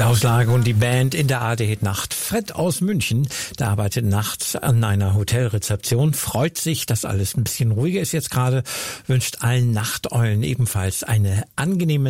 Klaus Lage und die Band in der ARD-Nacht. Fred aus München, der arbeitet nachts an einer Hotelrezeption, freut sich, dass alles ein bisschen ruhiger ist jetzt gerade, wünscht allen Nachteulen ebenfalls eine angenehme